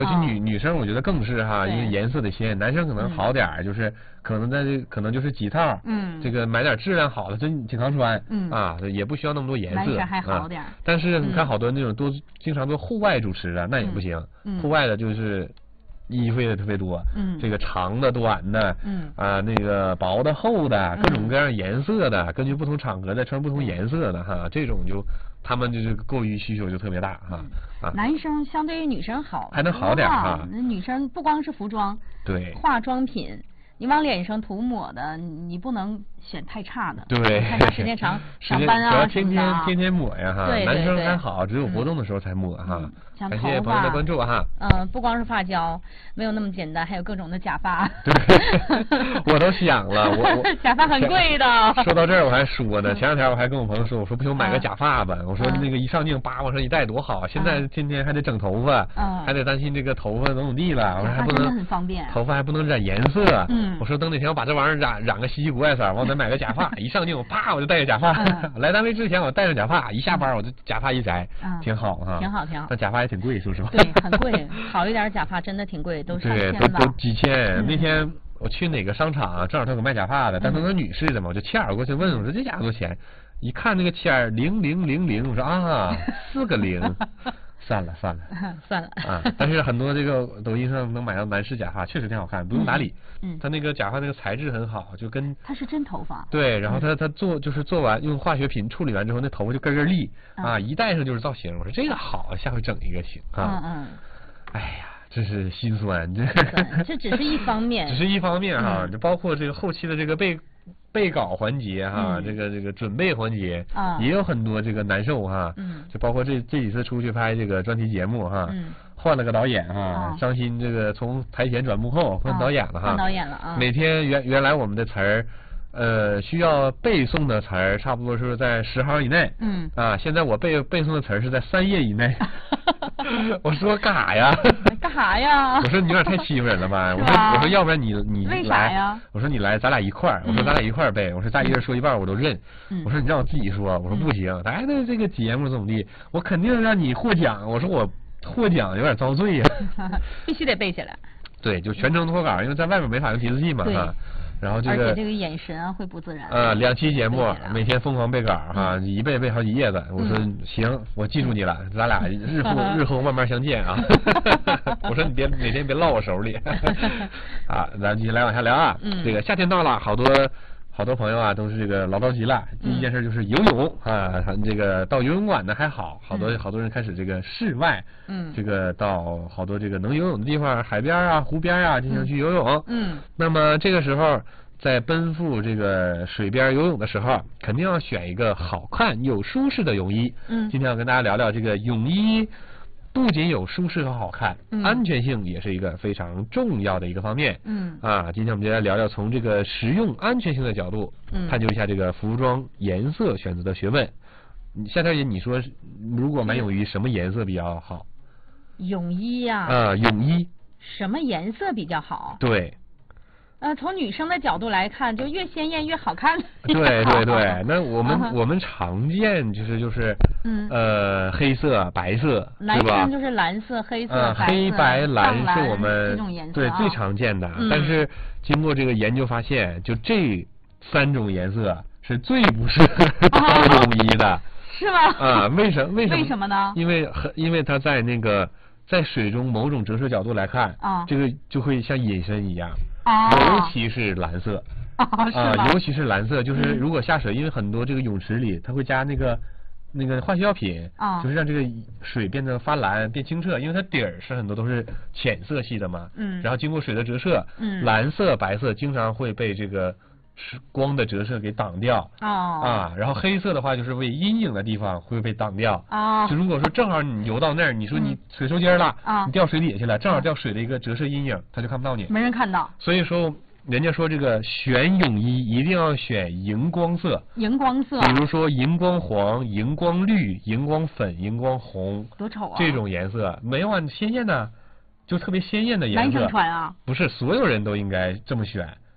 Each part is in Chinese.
尤其女生，我觉得更是哈，因为颜色得鲜。男生可能好点儿，就是可能就是几套，这个买点质量好的，真挺常穿，啊，也不需要那么多颜色， 男生还好点。 但是你看好多那种经常做户外主持的，那也不行，户外的就是衣服也特别多，这个长的、短的，那个薄的、厚的，各种各样颜色的，根据不同场合再穿不同颜色的哈，这种就。他们就是购衣需求就特别大哈男生相对于女生好， 还能好点哈。 那女生不光是服装， 对， 化妆品，你往脸上涂抹的，你不能选太差的。 对， 看他时间长，上班啊天天抹呀哈。 对， 男生还好，只有活动的时候才抹哈。感谢朋友的关注哈。 不光是发胶，没有那么简单，还有各种的假发。 对，我都想了，我假发很贵的。 说到这儿我还说呢，前两天我还跟我朋友说，我说不行，我买个假发吧。我说那个一上镜叭往上一戴多好，现在天天还得整头发，还得担心这个头发怎么地了。我说还不能很方便， 头发还不能染颜色。我说等哪天我把这玩意儿染个稀奇古怪色，我再买个假发，一上镜我啪我就戴个假发。来单位之前我戴着假发，一下班我就假发一摘，挺好哈。 挺好。 但假发也挺贵，说实话。 对，很贵，好一点假发真的挺贵，都上千吧。 都几千。那天我去哪个商场，正好他有卖假发的，但他是女士的嘛，我就欠过去问我说这家伙多少钱？一看那个签0000，我说啊4个0。算了啊！但是很多这个抖音上能买到男士假发，确实挺好看，不用打理。他那个假发那个材质很好，就跟它是真头发。 对，然后他做完用化学品处理完之后，那头发就根立啊，一戴上就是造型。我说这个好，下回整一个行啊。哎呀，真是心酸， 这只是一方面， 只是一方面哈，就包括这个后期的这个备稿环节哈，这个准备环节也有很多这个难受哈，就包括这几次出去拍这个专题节目哈，换了个导演哈，伤心这个从台前转幕后换导演了哈， 换导演了啊， 每天原来我们的词儿。需要背诵的词儿差不多是在10行以内。现在我背诵的词儿是在3页以内。我说干啥呀？ 干啥呀？ 我说你有点太欺负人了吧？我说要不然你为啥呀？ 我说你来，咱俩一块儿。我说咱俩一块儿背。我说咱一人说一半我都认。我说你让我自己说，我说不行。哎，那这个节目怎么地？我肯定让你获奖。我说我获奖有点遭罪呀。 必须得背起来。 对，就全程脱稿，因为在外面没法用提字器嘛哈。然后而且这个眼神啊会不自然。 2期节目每天疯狂背稿哈，一背好几页子。我说行，我记住你了，咱俩日后慢慢相见啊。我说你哪天别落我手里。啊，咱继续来往下聊啊。这个夏天到了，好多朋友啊都是这个老着急了。第一件事就是游泳啊，这个到游泳馆呢还好，好多人开始这个室外，这个到好多这个能游泳的地方，海边啊、湖边啊进行去游泳。那么这个时候在奔赴这个水边游泳的时候，肯定要选一个好看又舒适的泳衣。今天要跟大家聊聊这个泳衣。不仅有舒适和好看，安全性也是一个非常重要的一个方面。今天我们就来聊聊从这个实用安全性的角度，探究一下这个服装颜色选择的学问。夏天姐，你说如果买泳衣，什么颜色比较好？ 泳衣呀。 泳衣。 什么颜色比较好？ 对。 从女生的角度来看，就越鲜艳越好看。 对，那我们常见就是黑色、白色， 男生就是蓝色、黑色、 黑白蓝是我们这种颜色对最常见的。但是经过这个研究发现，就这3种颜色是最不适合当泳衣的。 是吗？ 为什么呢？ 因为它在那个在水中某种折射角度来看，这个就会像隐身一样。尤其是蓝色尤其是蓝色，就是如果下水，因为很多这个泳池里它会加那个化学药品，就是让这个水变得发蓝变清澈，因为它底儿是很多都是浅色系的嘛，然后经过水的折射，蓝色白色经常会被这个光的折射给挡掉然后黑色的话就是为阴影的地方会被挡掉就如果说正好你游到那儿，你说你水抽筋了你掉水底下去了，正好掉水的一个折射阴影，它就看不到你， 没人看到。 所以说人家说这个选泳衣一定要选荧光色，比如说荧光黄、荧光绿、荧光粉、荧光红， 多丑啊！ 这种颜色没有鲜艳的，就特别鲜艳的颜色。 男生穿啊？ 不是，所有人都应该这么选。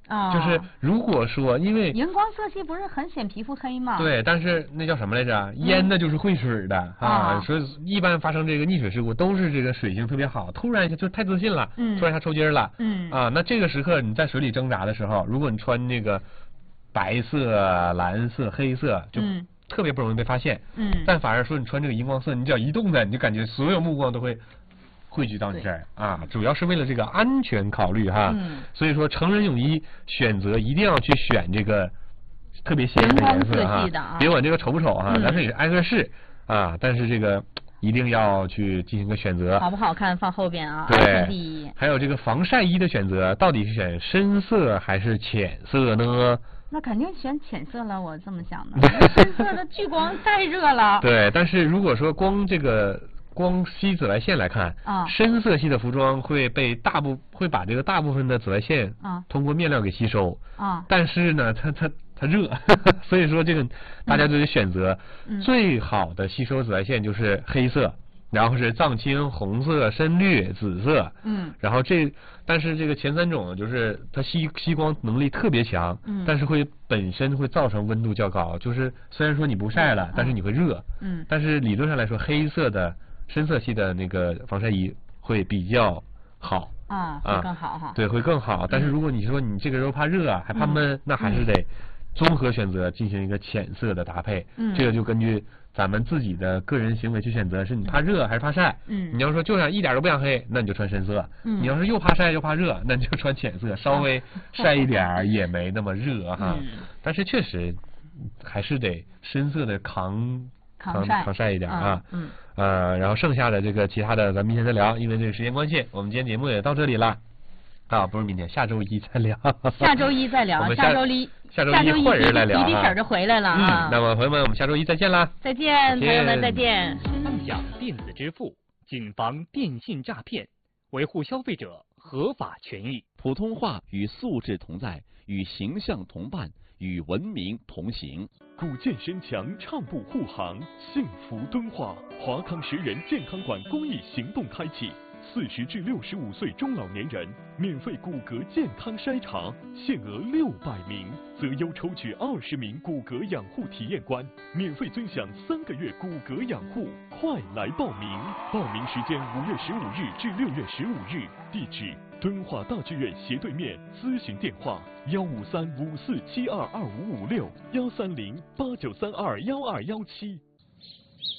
啊， 就是如果说因为荧光色系不是很显皮肤黑吗？ 对，但是那叫什么来着？淹的就是会水的啊，所以一般发生这个溺水事故都是这个水性特别好，突然一下就太自信了，突然一下抽筋了，啊，那这个时刻你在水里挣扎的时候，如果你穿那个白色、蓝色、黑色，就特别不容易被发现，但反而说你穿这个荧光色，你只要一动弹，你就感觉所有目光都会汇聚到你这儿啊，主要是为了这个安全考虑哈。所以说成人泳衣选择一定要去选这个特别鲜艳的颜色哈，别管这个丑不丑哈，咱这也是挨个试啊，但是这个一定要去进行个选择。 好不好看放后边啊， 对， 第一。 还有这个防晒衣的选择，到底是选深色还是浅色呢？ 那肯定选浅色了，我这么想的。深色的聚光太热了。 对，但是如果说光吸紫外线来看，深色系的服装会把这个大部分的紫外线通过面料给吸收，但是呢，它热，所以说这个大家都得选择最好的吸收紫外线就是黑色。然后是藏青、红色、深绿、紫色，然后但是这个前三种就是它吸光能力特别强，但是本身会造成温度较高，就是虽然说你不晒了，但是你会热，但是理论上来说，黑色的深色系的那个防晒衣会比较好， 会更好哈， 对，会更好。但是如果你说你这个时候怕热还怕闷，那还是得综合选择进行一个浅色的搭配，这个就根据咱们自己的个人行为去选择，是你怕热还是怕晒？你要说就想一点都不想黑，那你就穿深色；你要是又怕晒又怕热，那你就穿浅色，稍微晒一点也没那么热哈。但是确实还是得深色的抗晒一点啊。然后剩下的这个其他的咱明天再聊，因为这个时间关系，我们今天节目也到这里了。啊，不是明天，下周一再聊。 下周一再聊，下周一换人来聊。 迪婶就回来了啊。 那么朋友们，我们下周一再见啦！ 再见，朋友们再见。 分享电子支付，谨防电信诈骗，维护消费者合法权益。 普通话与素质同在，与形象同伴，与文明同行。 古建身强，畅步护航，幸福敦化。华康10人健康馆公益行动开启。40至65岁中老年人免费骨骼健康筛查，限额600名，择优抽取20名骨骼养护体验官，免费尊享3个月骨骼养护，快来报名！报名时间5月15日至6月15日，地址敦化大剧院斜对面，咨询电话15354722556，13089321217。